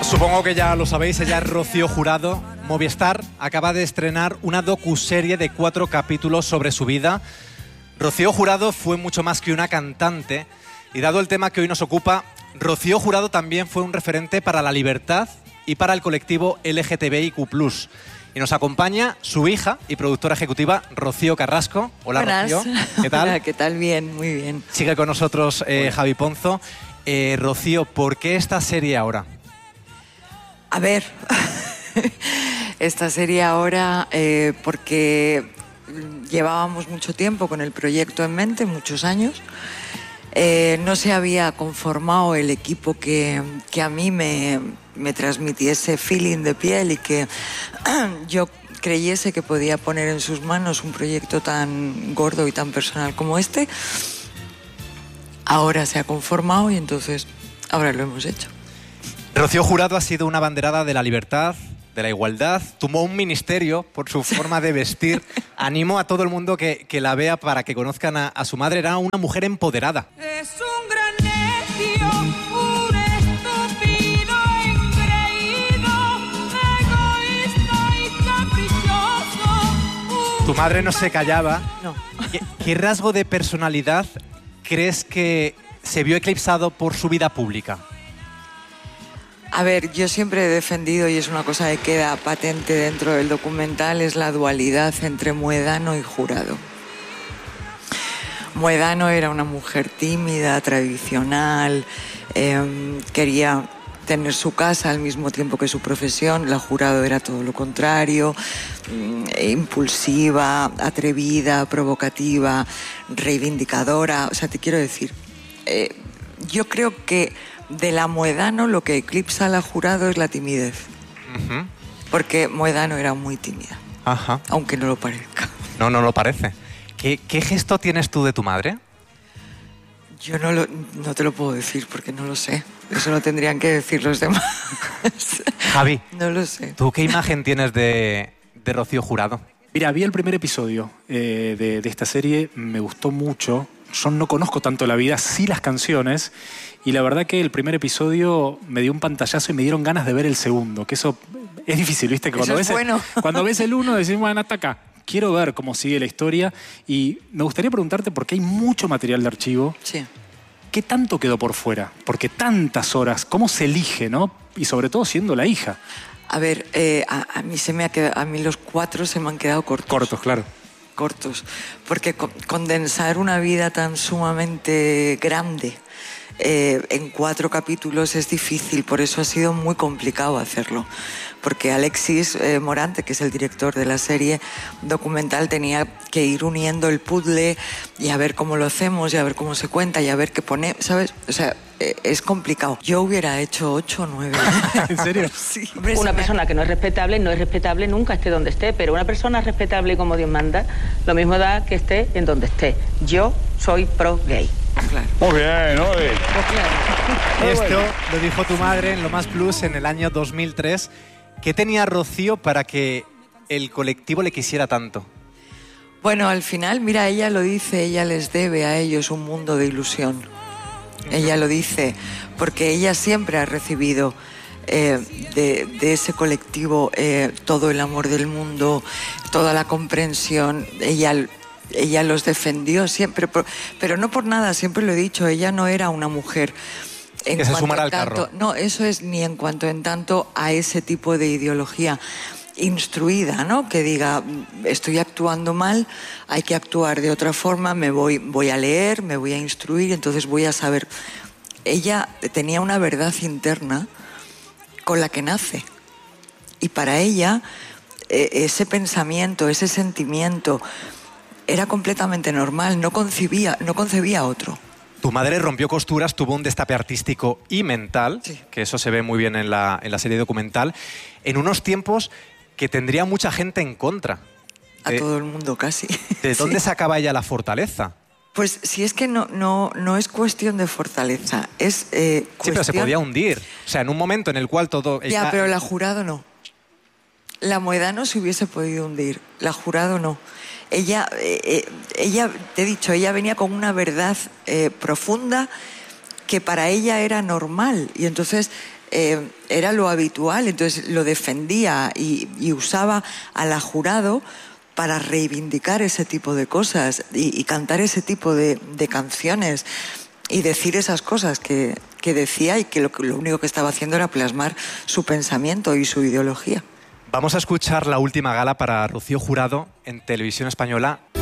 Supongo que ya lo sabéis, ella es Rocío Jurado. Movistar acaba de estrenar una docuserie de 4 capítulos sobre su vida. Rocío Jurado fue mucho más que una cantante y dado el tema que hoy nos ocupa, Rocío Jurado también fue un referente para la libertad y para el colectivo LGTBIQ+. Y nos acompaña su hija y productora ejecutiva, Rocío Carrasco. Hola, buenas. Rocío. ¿Qué tal? Hola, ¿qué tal? Bien, muy bien. Sigue con nosotros Javi Ponzo. Rocío, ¿por qué esta serie ahora? A ver, esta serie ahora porque llevábamos mucho tiempo con el proyecto en mente, muchos años. No se había conformado el equipo que a mí me transmitiese feeling de piel y que yo creyese que podía poner en sus manos un proyecto tan gordo y tan personal como este. Ahora se ha conformado y entonces ahora lo hemos hecho. Rocío Jurado ha sido una abanderada de la libertad, de la igualdad, tomó un ministerio por su forma de vestir. Animo a todo el mundo que la vea para que conozcan a su madre. Era una mujer empoderada. Es un gran necio, un estúpido, engreído, egoísta y caprichoso. Tu madre no se callaba. No. ¿Qué rasgo de personalidad crees que se vio eclipsado por su vida pública? A ver, yo siempre he defendido, y es una cosa que queda patente dentro del documental, es la dualidad entre Moedano y Jurado. Moedano era una mujer tímida, tradicional, quería tener su casa al mismo tiempo que su profesión. La Jurado era todo lo contrario, impulsiva, atrevida, provocativa, reivindicadora. O sea, te quiero decir, yo creo que de la Moedano lo que eclipsa a la Jurado es la timidez. Uh-huh. Porque Moedano era muy tímida. Ajá. Aunque no lo parezca. No lo parece. ¿Qué gesto tienes tú de tu madre? Yo no te lo puedo decir porque no lo sé. Eso lo tendrían que decir los demás. Javi, no lo sé. ¿tú qué imagen tienes de Rocío Jurado? Mira, vi el primer episodio de esta serie, me gustó mucho. Yo no conozco tanto la vida, sí las canciones, y la verdad que el primer episodio me dio un pantallazo y me dieron ganas de ver el segundo, que eso es difícil, ¿viste? Que eso es bueno. Cuando ves el uno decís, bueno, hasta acá. Quiero ver cómo sigue la historia y me gustaría preguntarte, porque hay mucho material de archivo, Sí. ¿qué tanto quedó por fuera? Porque tantas horas, ¿cómo se elige, no? Y sobre todo siendo la hija. A ver, a mí los 4 se me han quedado cortos. Cortos, claro. Cortos, porque condensar una vida tan sumamente grande en 4 capítulos es difícil, por eso ha sido muy complicado hacerlo, porque Alexis Morante, que es el director de la serie documental, tenía que ir uniendo el puzzle y a ver cómo lo hacemos y a ver cómo se cuenta y a ver qué pone, ¿sabes? O sea, es complicado. Yo hubiera hecho 8 o 9. ¿En serio? Sí. Una persona que no es respetable nunca esté donde esté, pero una persona respetable como Dios manda, lo mismo da que esté en donde esté. Yo soy pro gay. Claro. Muy bien, muy bien. Esto lo dijo tu madre en Lo Más Plus en el año 2003. ¿Qué tenía Rocío para que el colectivo le quisiera tanto? Bueno, al final, mira, ella lo dice, ella les debe a ellos un mundo de ilusión. Ella lo dice, porque ella siempre ha recibido de ese colectivo todo el amor del mundo, toda la comprensión. Ella los defendió siempre, pero no por nada, siempre lo he dicho, ella no era una mujer que se sumara al carro. No, eso es ni en cuanto en tanto a ese tipo de ideología instruida, ¿no? Que diga, estoy actuando mal, hay que actuar de otra forma, voy a leer, me voy a instruir, entonces voy a saber. Ella tenía una verdad interna con la que nace. Y para ella, ese pensamiento, ese sentimiento, era completamente normal, no concebía otro. Tu madre rompió costuras, tuvo un destape artístico y mental, Sí. que eso se ve muy bien en la serie documental, en unos tiempos que tendría mucha gente en contra. A todo el mundo casi. ¿De dónde Sí. sacaba ella la fortaleza? Pues si es que no es cuestión de fortaleza, es Sí, cuestión... pero se podía hundir. O sea, en un momento en el cual todo... Ya, pero la Jurado no. La Moedano se hubiese podido hundir, la Jurado no. Ella, te he dicho, ella venía con una verdad profunda que para ella era normal y entonces era lo habitual, entonces lo defendía y usaba a la Jurado para reivindicar ese tipo de cosas y cantar ese tipo de canciones y decir esas cosas que decía y que lo único que estaba haciendo era plasmar su pensamiento y su ideología. Vamos a escuchar la última gala para Rocío Jurado en Televisión Española.